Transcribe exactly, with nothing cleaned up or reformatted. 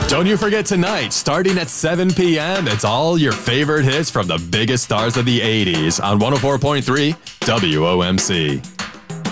Don't you forget tonight, starting at seven p.m., it's all your favorite hits from the biggest stars of the eighties on one oh four point three W O M C.